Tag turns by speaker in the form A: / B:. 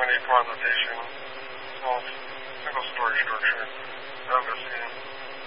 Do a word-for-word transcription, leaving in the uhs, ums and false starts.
A: we need plant location, small single-story structure, of a scene.